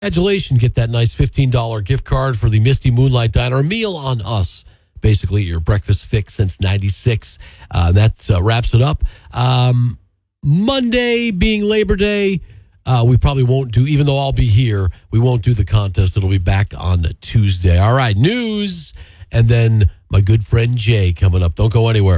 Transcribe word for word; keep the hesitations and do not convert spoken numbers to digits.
Congratulations, get that nice fifteen dollars gift card for the Misty Moonlight Diner. A meal on us. Basically, your breakfast fix since ninety-six. Uh, that uh, wraps it up. Um, Monday being Labor Day, uh, we probably won't do, even though I'll be here, we won't do the contest. It'll be back on Tuesday. All right, news, and then my good friend Jay coming up. Don't go anywhere.